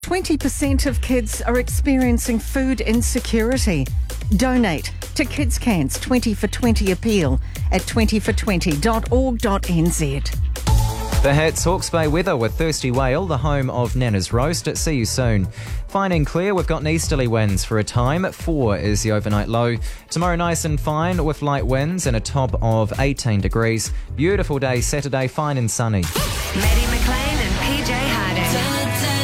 20% of kids are experiencing food insecurity. Donate to Kids Can's 20 for 20 appeal at 20for20.org.nz. The Hits Hawke's Bay weather with Thirsty Whale, the home of Nana's Roast. See you soon. Fine and clear, we've got easterly winds for a time. 4 is the overnight low. Tomorrow nice and fine with light winds and a top of 18 degrees. Beautiful day Saturday, fine and sunny. Maddie McLean and PJ Harding.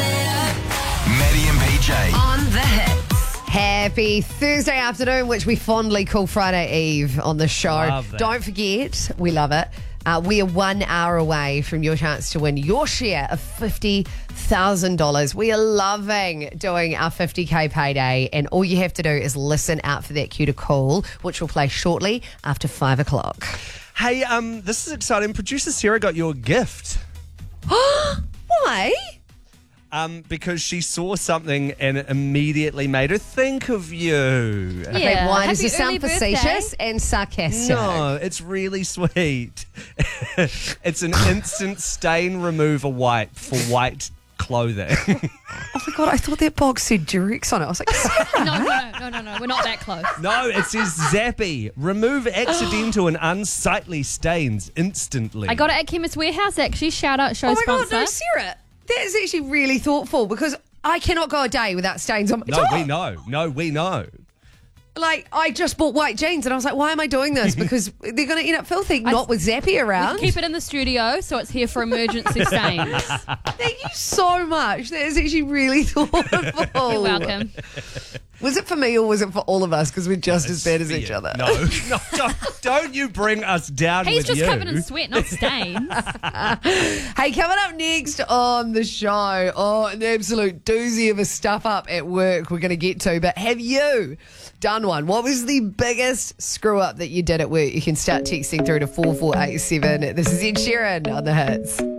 Maddie and PJ. On the Hits. Happy Thursday afternoon, which we fondly call Friday Eve on the show. Love that. Don't forget, we love it. We are 1 hour away from your chance to win your share of $50,000. We are loving doing our 50K payday, and all you have to do is listen out for that cue to call, which will play shortly after 5 o'clock. Hey, this is exciting. Producer Sarah got you a gift. Why? Because she saw something and it immediately made her think of you. Okay, why does Happy it sound early birthday. facetious and sarcastic? No, it's really sweet. It's an instant stain remover wipe for white clothing. Oh my God, I thought that box said Durex on it. I was like, No. We're not that close. No, it says Zappy. Remove accidental and unsightly stains instantly. I got it at Chemist Warehouse, actually. Shout out, show oh my sponsor. God, no, Sarah. That is actually really thoughtful because I cannot go a day without stains on my No, top. we know. No, we know. Like, I just bought white jeans and I was like, why am I doing this? Because they're going to end up filthy, not with Zappy around. Keep it in the studio so it's here for emergency stains. Thank you so much. That is actually really thoughtful. You're welcome. Was it for me or was it for all of us? Because we're just as bad as each other. No, don't you bring us down He's with just you. covered in sweat, not stains. Hey, coming up next on the show, an absolute doozy of a stuff up at work we're going to get to. But have you done one? What was the biggest screw up that you did at work? You can start texting through to 4487. This is Ed Sheeran on the Hits.